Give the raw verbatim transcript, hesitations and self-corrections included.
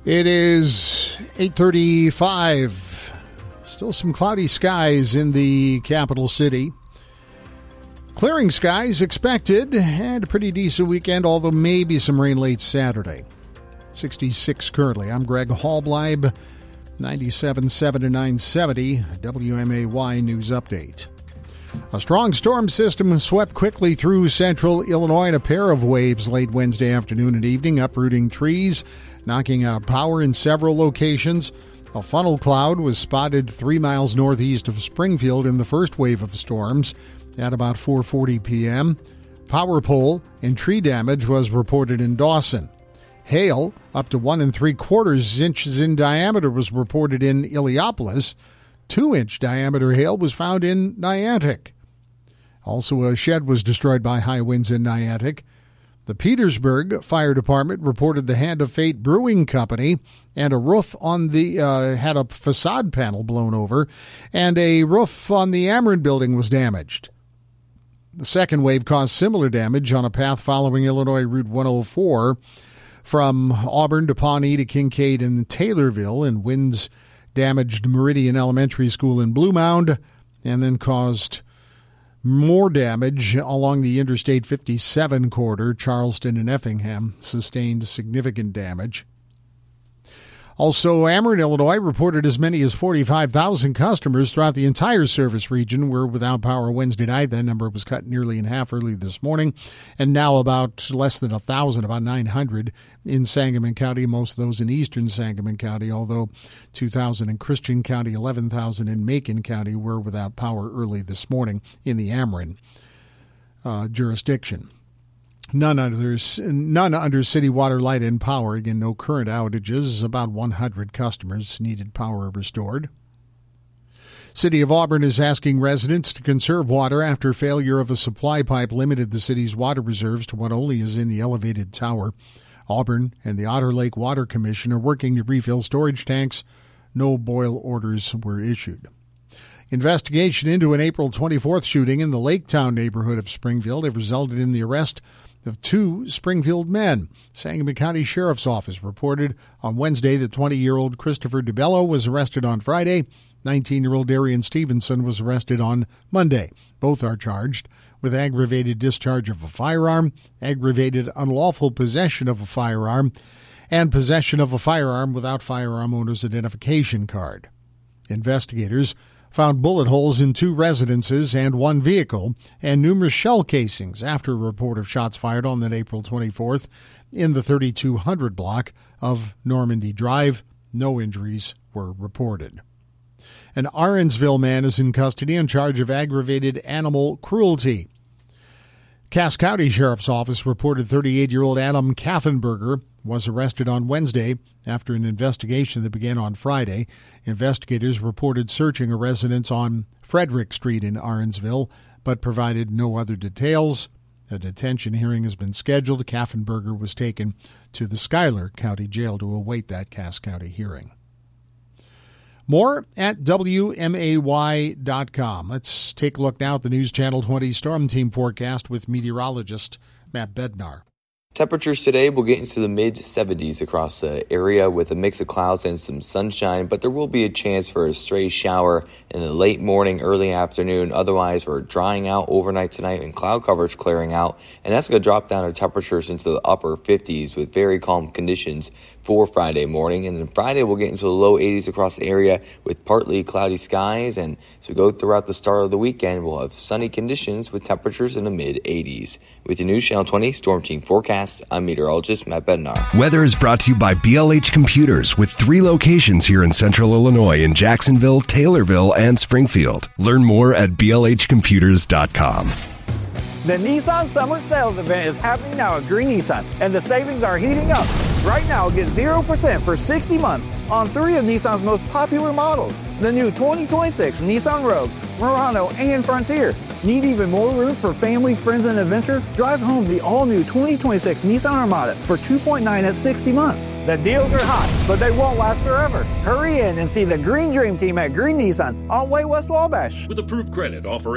It is eight thirty-five. Still some cloudy skies in the capital city. Clearing skies expected and a pretty decent weekend, although maybe some rain late Saturday. sixty-six currently. I'm Greg Hallbleib, ninety-seven point seven to nine seventy, W M A Y News Update. A strong storm system swept quickly through central Illinois in a pair of waves late Wednesday afternoon and evening, uprooting trees, knocking out power in several locations. A funnel cloud was spotted three miles northeast of Springfield in the first wave of storms at about four forty p.m. Power pole and tree damage was reported in Dawson. Hail, up to one and three quarters inches in diameter, was reported in Illiopolis. Two-inch diameter hail was found in Niantic. Also, a shed was destroyed by high winds in Niantic. The Petersburg Fire Department reported the Hand of Fate Brewing Company and a roof on the uh, had a facade panel blown over, and a roof on the Ameren building was damaged. The second wave caused similar damage on a path following Illinois Route one oh four from Auburn to Pawnee to Kincaid and Taylorville, and winds damaged Meridian Elementary School in Blue Mound and then caused more damage along the Interstate fifty-seven corridor. Charleston and Effingham sustained significant damage. Also, Ameren, Illinois, reported as many as forty-five thousand customers throughout the entire service region were without power Wednesday night. That number was cut nearly in half early this morning, and now about less than one thousand, about nine hundred in Sangamon County, most of those in eastern Sangamon County, although two thousand in Christian County, eleven thousand in Macon County were without power early this morning in the Ameren uh, jurisdiction. None under, none under City Water, Light, and Power. Again, no current outages. About one hundred customers needed power restored. City of Auburn is asking residents to conserve water after failure of a supply pipe limited the city's water reserves to what only is in the elevated tower. Auburn and the Otter Lake Water Commission are working to refill storage tanks. No boil orders were issued. Investigation into an April twenty-fourth shooting in the Laketown neighborhood of Springfield have resulted in the arrest of two Springfield men. Sangamon County Sheriff's Office reported on Wednesday that twenty-year-old Christopher DeBello was arrested on Friday. nineteen-year-old Darian Stevenson was arrested on Monday. Both are charged with aggravated discharge of a firearm, aggravated unlawful possession of a firearm, and possession of a firearm without firearm owner's identification card. Investigators found bullet holes in two residences and one vehicle and numerous shell casings after a report of shots fired on that April twenty-fourth in the thirty-two hundred block of Normandy Drive. No injuries were reported. An Arensville man is in custody on charge of aggravated animal cruelty. Cass County Sheriff's Office reported thirty-eight-year-old Adam Kaffenberger was arrested on Wednesday after an investigation that began on Friday. Investigators reported searching a residence on Frederick Street in Arensville, but provided no other details. A detention hearing has been scheduled. Kaffenberger was taken to the Schuyler County Jail to await that Cass County hearing. More at W M A Y dot com. Let's take a look now at the News Channel twenty Storm Team forecast with meteorologist Matt Bednar. Temperatures today will get into the mid seventies across the area with a mix of clouds and some sunshine, but there will be a chance for a stray shower in the late morning, early afternoon. Otherwise, we're drying out overnight tonight and cloud coverage clearing out, and that's going to drop down our temperatures into the upper fifties with very calm conditions for Friday morning. And then Friday, we'll get into the low eighties across the area with partly cloudy skies. And as we go throughout the start of the weekend, we'll have sunny conditions with temperatures in the mid eighties. With your News Channel twenty Storm Team forecast, I'm meteorologist Matt Bednar. Weather is brought to you by B L H Computers with three locations here in Central Illinois in Jacksonville, Taylorville, and Springfield. Learn more at B L H computers dot com. The Nissan Summer Sales Event is happening now at Green Nissan, and the savings are heating up. Right now, get zero percent for sixty months on three of Nissan's most popular models. The new twenty twenty-six Nissan Rogue, Murano, and Frontier. Need even more room for family, friends, and adventure? Drive home the all-new twenty twenty-six Nissan Armada for two point nine at sixty months. The deals are hot, but they won't last forever. Hurry in and see the Green Dream Team at Green Nissan on Way West Wabash. With approved credit, offer